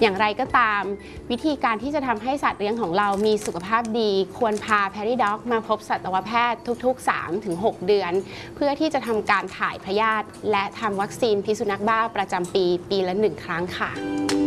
อย่างไรก็ตามวิธีการที่จะทำให้สัตว์เลี้ยงของเรามีสุขภาพดีควรพา Peri-Dog มาพบสัตวแพทย์ทุกๆ 3-6 เดือนเพื่อที่จะทำการถ่ายพยาธิและทำวัคซีนพิษสุนัขบ้าประจำปีละ1 ครั้งค่ะ